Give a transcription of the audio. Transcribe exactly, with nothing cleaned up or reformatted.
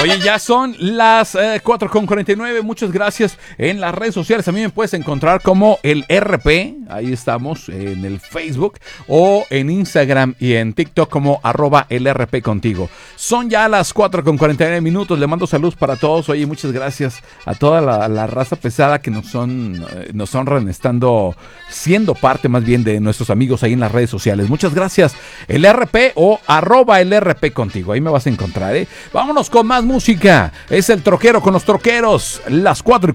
Oye, ya son las eh, cuatro con cuarenta y nueve. Muchas gracias. En las redes sociales a mí me puedes encontrar como el R P. Ahí estamos en el Facebook o en Instagram y en TikTok como arroba el R P contigo. Son ya las cuatro con cuarenta y nueve minutos. Le mando saludos para todos. Oye, muchas gracias a toda la, la raza pesada que nos son eh, nos honran estando siendo parte más bien de nuestros amigos ahí en las redes sociales. Muchas gracias. El R P o arroba el R P contigo. Ahí me vas a encontrar, ¿eh? Vámonos con más música. Es el troquero con los troqueros. Las cuatro